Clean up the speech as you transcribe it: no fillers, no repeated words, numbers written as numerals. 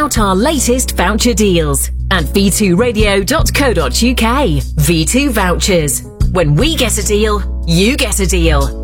out our latest voucher deals at v2radio.co.uk. V2 Vouchers. When we get a deal, you get a deal.